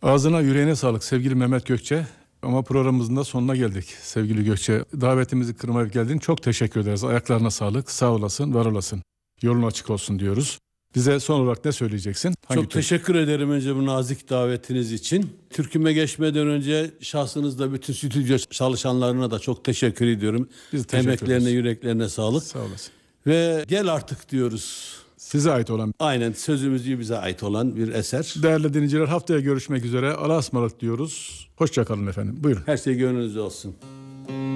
Ağzına yüreğine sağlık sevgili Mehmet Gökçe. Ama programımızın da sonuna geldik sevgili Gökçe. Davetimizi kırmayıp geldin. Çok teşekkür ederiz. Ayaklarına sağlık. Sağ olasın, var olasın. Yolun açık olsun diyoruz. Bize son olarak ne söyleyeceksin? Çok teşekkür ederim önce bu nazik davetiniz için. Türküme geçmeden önce şahsınızda bütün stüdyo çalışanlarına da çok teşekkür ediyorum. Biz teşekkür Emeklerine, ederiz. yüreklerine sağlık. Sağ olasın. Ve gel artık diyoruz. Size ait olan. Aynen, sözümüzü bize ait olan bir eser. Değerli dinleyiciler, haftaya görüşmek üzere. Allah'a ısmarladık diyoruz. Hoşça kalın efendim. Buyurun. Her şey gönlünüzde olsun.